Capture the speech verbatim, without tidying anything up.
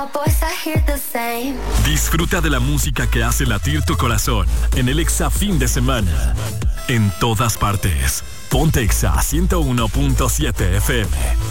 Disfruta de la música que hace latir tu corazón en el Exa fin de semana. En todas partes. Ponte Exa ciento uno punto siete F M.